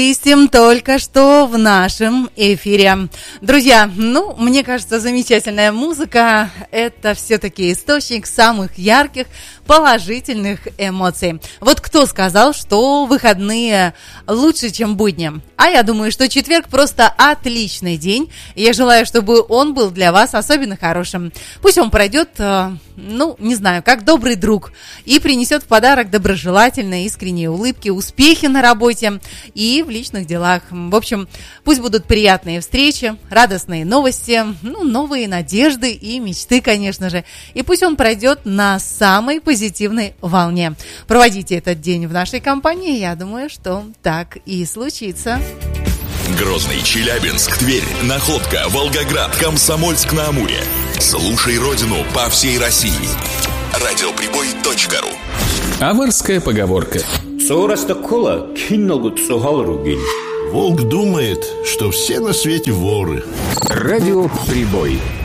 Истим только что в нашем эфире. Друзья, мне кажется, замечательная музыка – это все-таки источник самых ярких положительных эмоций. Вот кто сказал, что выходные лучше, чем будни? А я думаю, что четверг просто отличный день. Я желаю, чтобы он был для вас особенно хорошим. Пусть он пройдет, не знаю, как добрый друг и принесет в подарок доброжелательные, искренние улыбки, успехи на работе и в личных делах. В общем, пусть будут приятные встречи, радостные новости, новые надежды и мечты, конечно же. И пусть он пройдет на самой позитивной волне. Проводите этот день в нашей компании, я думаю, что так и случится. Грозный, Челябинск, Тверь, Находка, Волгоград, Комсомольск-на-Амуре. Слушай родину по всей России. Радиоприбой.ру. Аварская поговорка. Волк думает, что все на свете воры. Радиоприбой.